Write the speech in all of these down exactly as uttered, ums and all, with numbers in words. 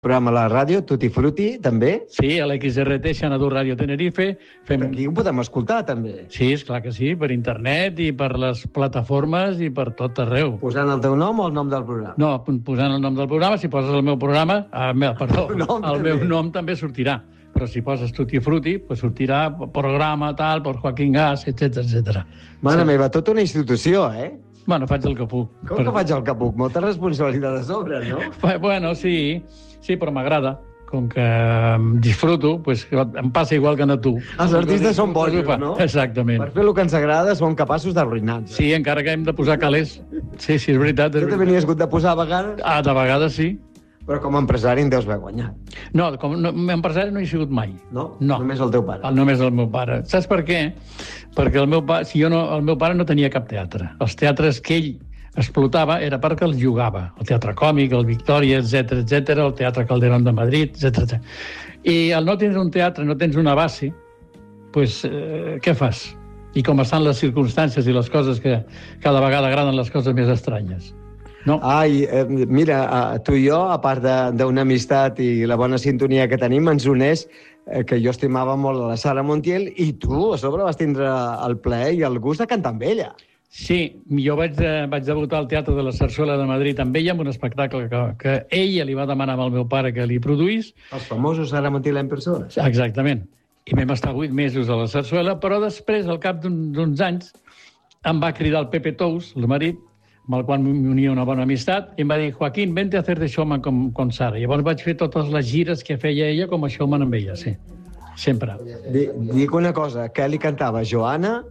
programa a la ràdio, Tutti Frutti, també. Sí, a l'X R T, Xanadu Ràdio Tenerife. Fem... Aquí ho podem escoltar, també. Sí, esclar que sí, per internet i per les plataformes i per tot arreu. Posant el teu nom o el nom del programa? No, posant el nom del programa, si poses el meu programa, ah, perdó, el, nom el meu nom també sortirà. Però si poses Tutti Frutti, pues sortirà programa tal, per Joaquín Gas, etcètera, etcètera. Mare sí. meva, tota una institució, eh? Bueno, faig el que puc. Com per... que faig el que puc? Molta responsabilitat a sobre, no? Bueno, sí, sí, però m'agrada. Com que disfruto, pues, em passa igual que a tu. Els artistes són bojos, no? Exactament. Per fer el que ens agrada són capaços d'arruïnar-nos. Sí, encara que hem de posar calés. Sí, sí, és veritat. Tu també n'hi has hagut de posar a vegades? Ah, de vegades sí. Però com a empresari en deus haver guanyat. No, com no, empresari no he sigut mai. No? No. Només el teu pare? El, només el meu pare. Saps per què? Perquè el meu, pa, si jo no, el meu pare no tenia cap teatre. Els teatres que ell explotava era perquè els jugava. El Teatre Còmic, el Victòria, etcètera, etcètera, el Teatre Calderón de Madrid, etcètera. I al no tens un teatre, no tens una base, pues, eh, què fas? I com estan les circumstàncies i les coses que cada vegada agraden les coses més estranyes. No. Ai, eh, mira, tu i jo, a part d'una amistat i la bona sintonia que tenim, ens uneix eh, que jo estimava molt a la Sara Montiel i tu, a sobre, vas tindre el plaer i el gust de cantar amb ella. Sí, jo vaig, eh, vaig debutar al Teatre de la Sarsuela de Madrid amb ella, amb un espectacle que, que ella li va demanar al meu pare que li produís. Els famosos Sara Montiel en persona. Exactament. I vam estar vuit mesos a la Sarsuela, però després, al cap d'uns anys, em va cridar el Pepe Tous, el marit, amb el qual m'unia una bona amistat, i em va dir, Joaquín, vente a hacer de showman com, com Sara. Llavors vaig fer totes les gires que feia ella com a showman amb ella, sí. Sempre. Dic una cosa, que li cantava Joana...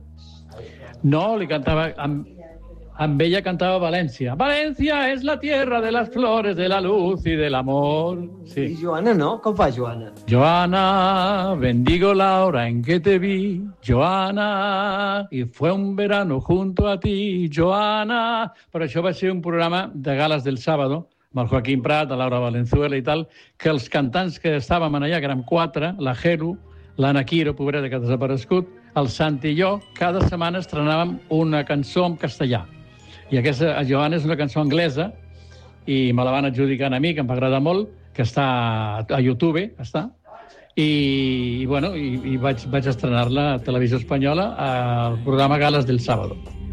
No, li cantava... Amb, amb ella cantava València. València és la tierra de las flores, de la luz y del amor. Sí. I Joana no? Com fa Joana? Joana, bendigo la hora en que te vi. Joana, y fue un verano junto a ti. Joana... Però això va ser un programa de gales del sábado, amb el Joaquín Prat, la Laura Valenzuela i tal, que els cantants que estàvem allà, que érem quatre, la Jero, l'Anna Quiro, pobreta, que ha desaparegut, el Santi i jo, cada setmana estrenàvem una cançó en castellà. I aquesta, a Joana, és una cançó anglesa, i me la van adjudicant a mi, que em va agradar molt, que està a YouTube, està, i, i bueno, i, i vaig, vaig estrenar-la a Televisió Espanyola al programa Gales del Sábado.